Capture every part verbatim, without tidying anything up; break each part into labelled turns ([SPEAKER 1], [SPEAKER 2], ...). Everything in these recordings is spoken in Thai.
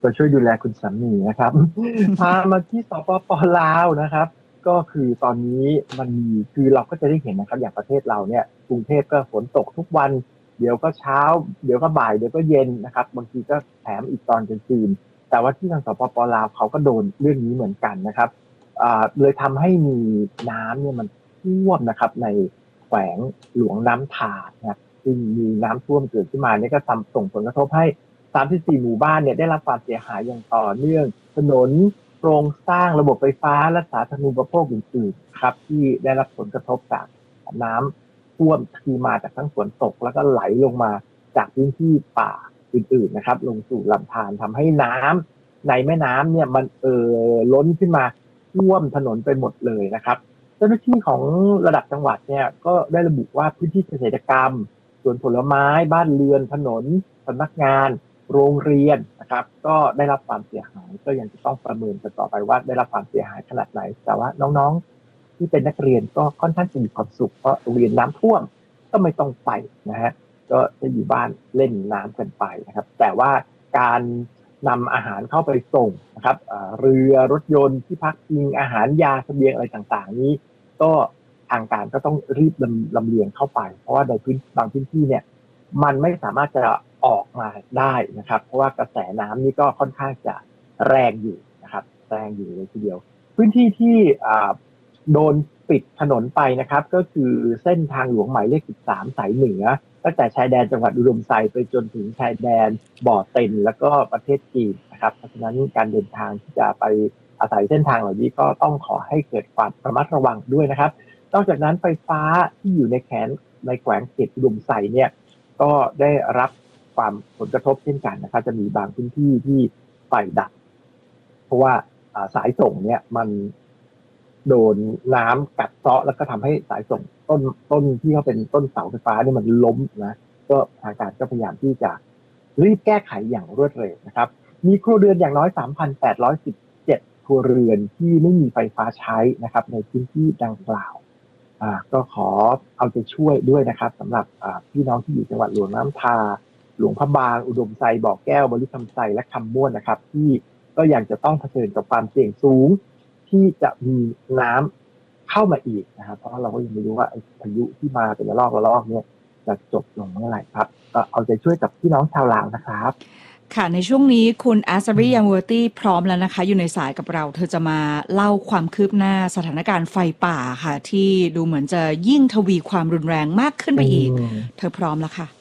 [SPEAKER 1] ก็ช่วยดูแลคุณสามีนะครับพามาที่สปป.ลาวนะครับก็คือตอนนี้มันมีคือเราก็จะได้เห็นนะครับอย่างประเทศเราเนี่ยกรุงเทพก็ฝนตกทุกวันเดี๋ยวก็เช้าเดี๋ยวก็บ่ายเดี๋ยวก็เย็นนะครับบางทีก็แถมอีกตอนกลางคืนแต่ว่าที่ทางสปป.ลาวเขาก็โดนเรื่องนี้เหมือนกันนะครับอ่าเลยทำให้มีน้ำเนี่ยมันท่วมนะครับในแขวงหลวงน้ำถาดนะครับซึ่งมีน้ำท่วมเกิดขึ้นมาเนี่ยก็ทำส่งผลกระทบให้สามสิบสี่หมู่บ้านเนี่ยได้รับความเสียหายอย่างต่อเนื่องถนนโครงสร้างระบบไฟฟ้าและสาธารณูปโภคอื่นๆครับที่ได้รับผลกระทบจากน้ำท่วมที่มาจากทั้งฝนตกแล้วก็ไหลลงมาจากพื้นที่ป่าอื่นๆนะครับลงสู่ลำธารทำให้น้ำในแม่น้ำเนี่ยมันเอ่อล้นขึ้นมาท่วมถนนไปหมดเลยนะครับเจ้าหน้าที่ของระดับจังหวัดเนี่ยก็ได้ระบุว่าพื้นที่เกษตรกรรมสวนผลไม้บ้านเรือนถนนสำนักงานโรงเรียนนะครับก็ได้รับความเสียหายก็ยังจะต้องประเมินกันต่อไปว่าได้รับความเสียหายขนาดไหนแต่ว่าน้องๆที่เป็นนักเรียนก็ค่อนข้างจะมีความสุขเพราะโรงเรียนน้ำท่วมก็ไม่ต้องไปนะฮะก็จะอยู่บ้านเล่นน้ำกันไปนะครับแต่ว่าการนำอาหารเข้าไปส่งนะครับเรือรถยนต์ที่พักพิงอาหารยาเสบียงอะไรต่างๆนี้ก็ทางการก็ต้องรีบลำลำเลียงเข้าไปเพราะว่าในพื้นบางพื้นที่เนี่ยมันไม่สามารถจะออกมาได้นะครับเพราะว่ากระแสน้ำนี่ก็ค่อนข้างจะแรงอยู่นะครับแรงอยู่เลยทีเดียวพื้นที่ที่โดนปิดถนนไปนะครับก็คือเส้นทางหลวงหมายเลขสิบสามสายเหนือตั้งแต่ชายแดนจังหวัดอุดมไซไปจนถึงชายแดนบ่อเต็นแล้วก็ประเทศจีนนะครับเพราะฉะนั้นการเดินทางที่จะไปอาศัยเส้นทางเหล่านี้ก็ต้องขอให้เกิดความระมัดระวังด้วยนะครับนอกจากนั้นไฟฟ้าที่อยู่ในแขนในแขวงเขตอุดมไซเนี่ยก็ได้รับความผลกระทบเช่นกันนะครับจะมีบางพื้นที่ที่ไฟดับเพราะว่าสายส่งเนี่ยมันโดนน้ำกัดเซาะแล้วก็ทำให้สายส่งต้นต้นที่เขาเป็นต้นเสาไฟฟ้านี่มันล้มนะก็ทางการก็พยายามที่จะรีบแก้ไขอย่างรวดเร็วนะครับมีครัวเรือนอย่างน้อย สามพันแปดร้อยสิบเจ็ด ครัวเรือนที่ไม่มีไฟฟ้าใช้นะครับในพื้นที่ดังกล่าวอ่าก็ขอเอาใจช่วยด้วยนะครับสำหรับอ่าพี่น้องที่อยู่จังหวัดหลวงน้ำทาหลวงพระบางอุดมไซบ่อแก้วบริคำไซและคำม่วนนะครับที่ก็ยังจะต้องเผชิญกับความเสี่ยงสูงที่จะมีน้ำเข้ามาอีกนะครับเพราะเราก็ยังไม่รู้ว่าพายุที่มาเป็นระลอกระลอกเนี่ยจะจบลงเมื่อไหร่ครับก็เอาใจช่วยกับพี่น้องชาวลาวนะครับ
[SPEAKER 2] ค่ะในช่วงนี้คุณอาซาริยังเวอร์ตี้พร้อมแล้วนะคะอยู่ในสายกับเราเธอจะมาเล่าความคืบหน้าสถานการณ์ไฟป่าค่ะที่ดูเหมือนจะยิ่งทวีความรุนแรงมากขึ้นไปอีกเธอพร้อมแล้วค่ะ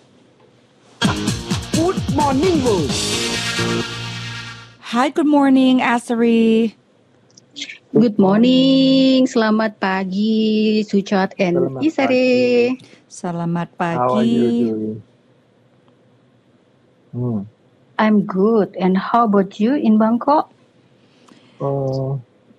[SPEAKER 3] Good Morning World
[SPEAKER 2] Hi good morning Asari
[SPEAKER 4] Good morning selamat pagi Suchot and Isari
[SPEAKER 2] Selamat pagi
[SPEAKER 1] How are you doing? Hmm.
[SPEAKER 4] I'm good. And how about you in Bangkok?
[SPEAKER 1] Oh.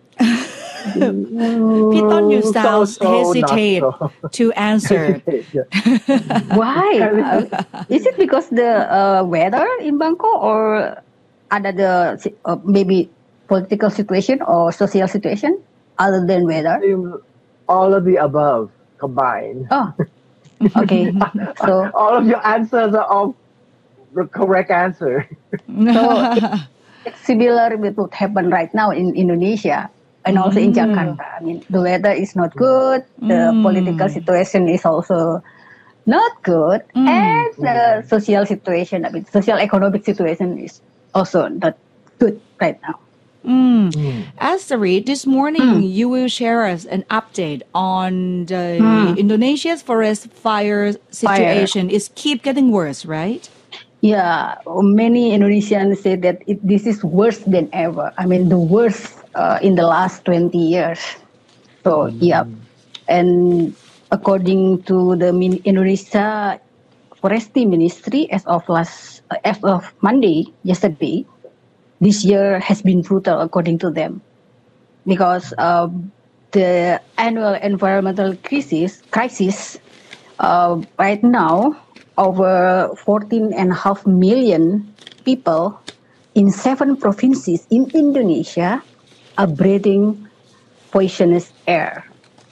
[SPEAKER 2] Piton, you sound
[SPEAKER 1] so, so
[SPEAKER 2] hesitate
[SPEAKER 1] so.
[SPEAKER 2] to answer.
[SPEAKER 4] Why? Uh, is it because the uh, weather in Bangkok or other the uh, maybe political situation or social situation other than weather?
[SPEAKER 1] All of the above combined.
[SPEAKER 4] Oh, okay. So
[SPEAKER 1] all of your answers are all the correct answer.
[SPEAKER 4] So it's similar with what happened right now in Indonesia and also mm. in Jakarta. I mean, the weather is not good. The mm. political situation is also not good, mm. and the social situation, I mean, social economic situation is also not good right now.
[SPEAKER 2] Mm. Mm. Asari, this morning mm. you will share us an update on the mm. Indonesia's forest fire situation. Fire. Is keep getting worse, right?
[SPEAKER 4] Yeah, many Indonesians say that it, this is worse than ever. I mean, the worst uh, in the last twenty years. So, mm. yeah. And according to the Indonesia Forestry Ministry, as of last, uh, as of Monday, yesterday, this year has been brutal according to them. Because uh, the annual environmental crisis, crisis uh, right now, over fourteen and a half million people in seven provinces in Indonesia are breathing poisonous air.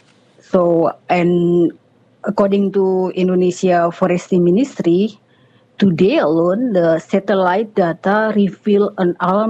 [SPEAKER 4] So, and according to Indonesia Forestry Ministry, today alone, the satellite data reveal an alarming